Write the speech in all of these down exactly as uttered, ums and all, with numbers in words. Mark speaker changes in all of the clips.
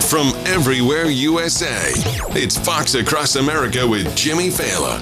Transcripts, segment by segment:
Speaker 1: from everywhere U S A. It's Fox Across America with Jimmy Failla.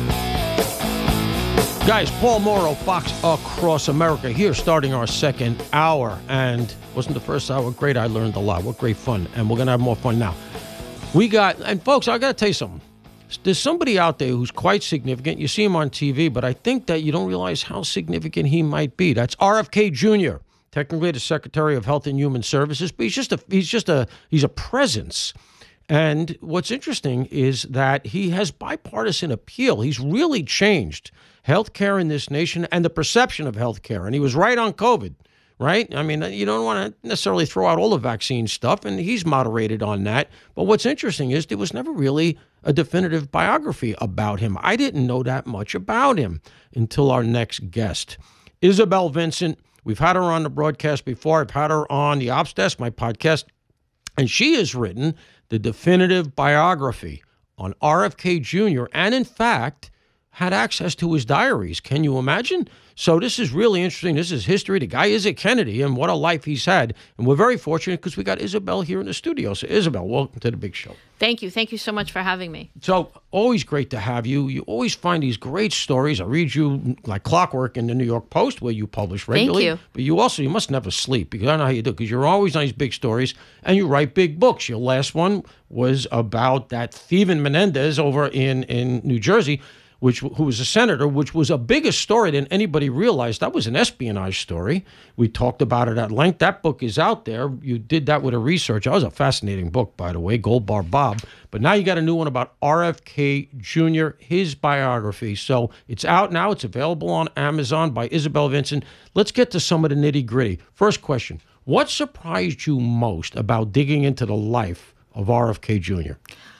Speaker 2: Guys, Paul Mauro, Fox Across America here, starting our second hour. And wasn't the first hour great? I learned a lot. What great fun. And we're going to have more fun now. We got, and folks, I got to tell you something. There's somebody out there who's quite significant. You see him on T V, but I think that you don't realize how significant he might be. That's R F K Junior, technically the Secretary of Health and Human Services, but he's just a, he's just a, he's a presence. And what's interesting is that he has bipartisan appeal. He's really changed healthcare in this nation and the perception of healthcare. And he was right on COVID, right? I mean, you don't want to necessarily throw out all the vaccine stuff, and he's moderated on that. But what's interesting is there was never really a definitive biography about him. I didn't know that much about him until our next guest, Isabel Vincent. We've had her on the broadcast before. I've had her on the Ops Desk, my podcast, and she has written the definitive biography on R F K Junior and, in fact, had access to his diaries. Can you imagine? So this is really interesting. This is history. The guy is a Kennedy, and what a life he's had. And we're very fortunate because we got Isabel here in the studio. So, Isabel, welcome to the big show.
Speaker 3: Thank you. Thank you so much for having me.
Speaker 2: So always great to have you. You always find these great stories. I read you like clockwork in the New York Post, where you publish regularly.
Speaker 3: Thank you.
Speaker 2: But you also, you must never sleep, because I don't know how you do, because you're always on these big stories, and you write big books. Your last one was about that Thievin Menendez over in, in New Jersey, which who was a senator, which was a bigger story than anybody realized. That was an espionage story. We talked about it at length. That book is out there. You did that with a research. That was a fascinating book, by the way, Gold Bar Bob. But now you got a new one about R F K Junior, his biography. So it's out now. It's available on Amazon by Isabel Vincent. Let's get to some of the nitty gritty. First question, what surprised you most about digging into the life of R F K Junior?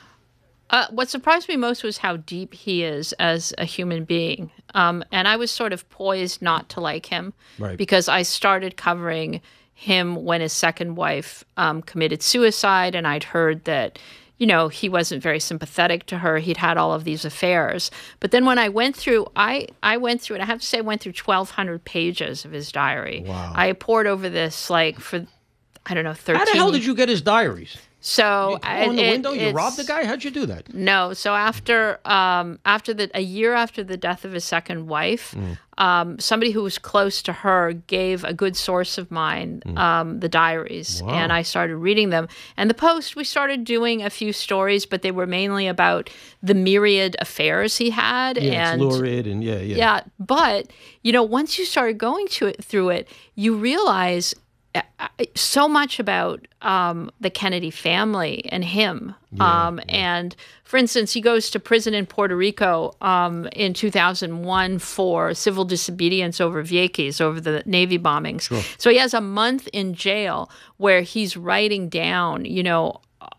Speaker 3: Uh, what surprised me most was how deep he is as a human being. Um, and I was sort of poised not to like him,
Speaker 2: right,
Speaker 3: because I started covering him when his second wife um, committed suicide. And I'd heard that, you know, he wasn't very sympathetic to her. He'd had all of these affairs. But then when I went through, I, I went through, and I have to say I went through twelve hundred pages of his diary.
Speaker 2: Wow.
Speaker 3: I poured over this like for, I don't know, thirteen.
Speaker 2: How the hell did you get his diaries?
Speaker 3: So
Speaker 2: you go in the
Speaker 3: it,
Speaker 2: window, you
Speaker 3: it's-
Speaker 2: robbed the guy? How'd you do that?
Speaker 3: No. So after um, after the a year after the death of his second wife,
Speaker 2: Mm.
Speaker 3: um, somebody who was close to her gave a good source of mine
Speaker 2: Mm.
Speaker 3: um, the diaries,
Speaker 2: Wow.
Speaker 3: and I started reading them. And the Post, we started doing a few stories, but they were mainly about the myriad affairs he had.
Speaker 2: Yeah,
Speaker 3: and
Speaker 2: it's lurid and yeah, yeah.
Speaker 3: yeah, but you know, once you started going to it through it, you realize uh, so much about um, the Kennedy family and him.
Speaker 2: Yeah,
Speaker 3: um,
Speaker 2: yeah.
Speaker 3: And for instance, he goes to prison in Puerto Rico um, in two thousand one for civil disobedience over Vieques, over the Navy bombings.
Speaker 2: Sure.
Speaker 3: So he has a month in jail where he's writing down, you know,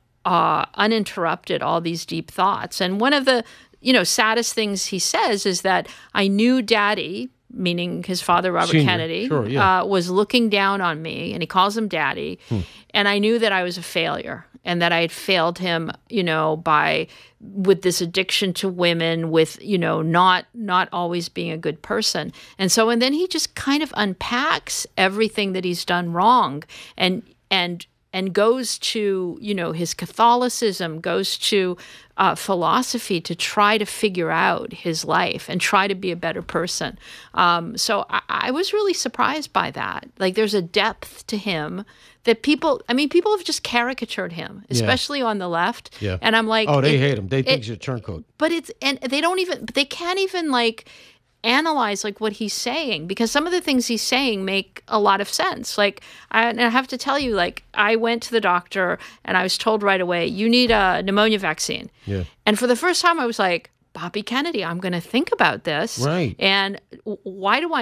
Speaker 3: uh, uninterrupted, all these deep thoughts. And one of the, you know, saddest things he says is that I knew Daddy, meaning his father, Robert
Speaker 2: Senior.
Speaker 3: Kennedy,
Speaker 2: Sure, yeah.
Speaker 3: uh, was looking down on me, and he calls him Daddy.
Speaker 2: Hmm.
Speaker 3: And I knew that I was a failure, and that I had failed him, you know, by with this addiction to women, with, you know, not not always being a good person. And so, and then he just kind of unpacks everything that he's done wrong, and and and goes to, you know, his Catholicism, goes to uh, philosophy to try to figure out his life and try to be a better person. Um, so I, I was really surprised by that. Like, there's a depth to him that people, I mean, people have just caricatured him, especially on the left.
Speaker 2: Yeah.
Speaker 3: And I'm like,
Speaker 2: Oh, they
Speaker 3: it-
Speaker 2: hate him. They think
Speaker 3: it-
Speaker 2: he's a turncoat.
Speaker 3: but it's, and they don't even, but they can't even like analyze like what he's saying, because some of the things he's saying make a lot of sense. Like, I, and I have to tell you, like, I went to the doctor and I was told right away, you need a pneumonia vaccine.
Speaker 2: Yeah.
Speaker 3: And for the first time I was like, Bobby Kennedy, I'm going to think about this.
Speaker 2: Right.
Speaker 3: And w- why do I